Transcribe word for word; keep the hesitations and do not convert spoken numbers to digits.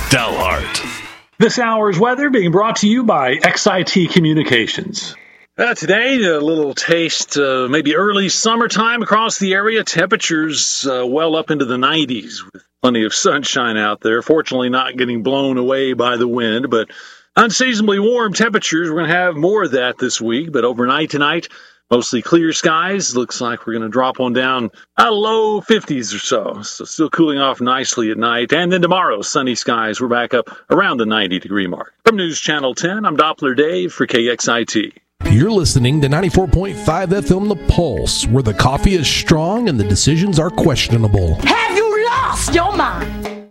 Dalhart. This hour's weather being brought to you by X I T Communications. Uh, today, a little taste, uh, maybe early summertime across the area. Temperatures uh, well up into the nineties with plenty of sunshine out there. Fortunately, not getting blown away by the wind, but unseasonably warm temperatures. We're going to have more of that this week, but overnight tonight, mostly clear skies. Looks like we're going to drop on down a low fifties or so. So still cooling off nicely at night. And then tomorrow, sunny skies. We're back up around the ninety degree mark. From News Channel ten, I'm Doppler Dave for K X I T. You're listening to ninety-four point five F M The Pulse, where the coffee is strong and the decisions are questionable. Have you lost your mind?